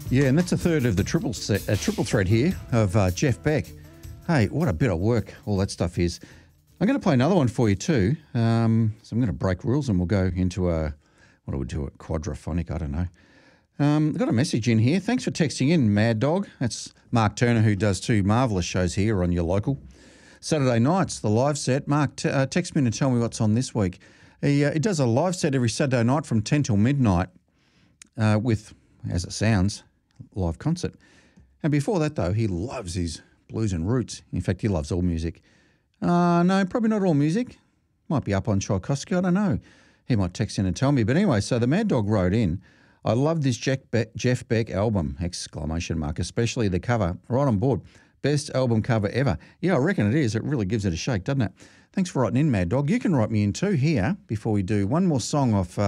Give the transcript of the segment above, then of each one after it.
Yeah, and that's a third of the triple thread here of Jeff Beck. Hey, what a bit of work all that stuff is. I'm going to play another one for you too. So I'm going to break rules and we'll go into a quadraphonic, I don't know. I've got a message in here. Thanks for texting in, Mad Dog. That's Mark Turner, who does two marvellous shows here on your local. Saturday nights, the live set. Mark, text me and tell me what's on this week. He does a live set every Saturday night from 10 till midnight with, as it sounds, live concert. And before that, though, he loves his blues and roots. In fact, he loves all music. No, probably not all music. Might be up on Tchaikovsky, I don't know. He might text in and tell me. But anyway, so the Mad Dog wrote in, I love this Jeff Beck album, ! Especially the cover. Right on board. Best album cover ever. Yeah, I reckon it is. It really gives it a shake, doesn't it? Thanks for writing in, Mad Dog. You can write me in too here before we do one more song off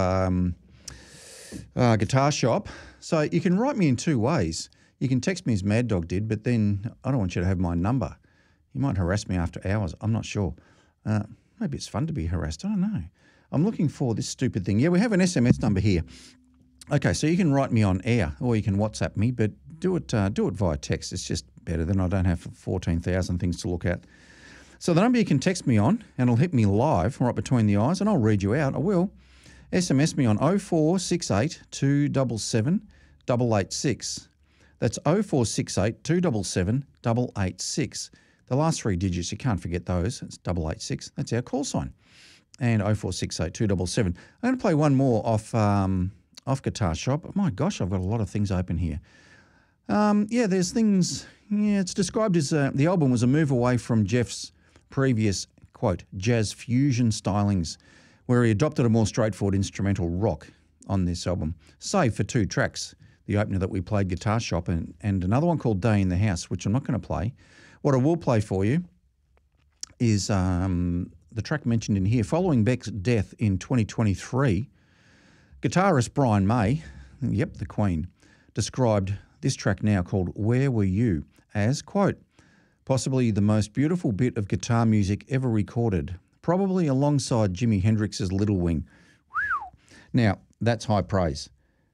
Guitar Shop. So you can write me in two ways. You can text me as Mad Dog did, but then I don't want you to have my number. You might harass me after hours. I'm not sure. Maybe it's fun to be harassed. I don't know. I'm looking for this stupid thing. Yeah, we have an SMS number here. Okay, so you can write me on air or you can WhatsApp me, but do it via text. It's just better than I don't have 14,000 things to look at. So the number you can text me on, and it'll hit me live right between the eyes, and I'll read you out. I will. SMS me on 0468 277 886. That's 0468 277 886. The last three digits, you can't forget those. It's 886. That's our call sign. And 0468 277. I'm going to play one more off Guitar Shop. My gosh, I've got a lot of things open here. There's things. Yeah, it's described as the album was a move away from Jeff's previous, quote, jazz fusion stylings, where he adopted a more straightforward instrumental rock on this album, save for two tracks, the opener that we played, Guitar Shop, and another one called Day in the House, which I'm not going to play. What I will play for you is the track mentioned in here. Following Beck's death in 2023, guitarist Brian May, yep, the Queen, described this track now called Where Were You as, quote, possibly the most beautiful bit of guitar music ever recorded, probably alongside Jimi Hendrix's Little Wing. Whew. Now, that's high praise.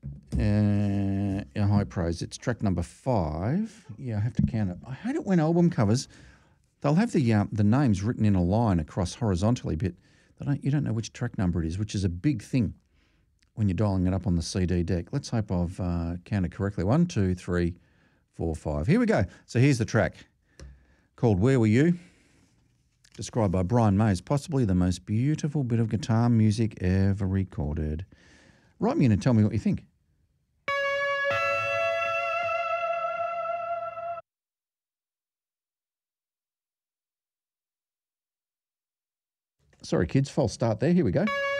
High praise. It's track number 5. Yeah, I have to count it. I hate it when album covers, they'll have the names written in a line across horizontally, but you don't know which track number it is, which is a big thing when you're dialing it up on the CD deck. Let's hope I've counted correctly. 1, 2, 3, 4, 5. Here we go. So here's the track called Where Were You? Described by Brian May as possibly the most beautiful bit of guitar music ever recorded. Write me in and tell me what you think. Sorry, kids, false start there. Here we go.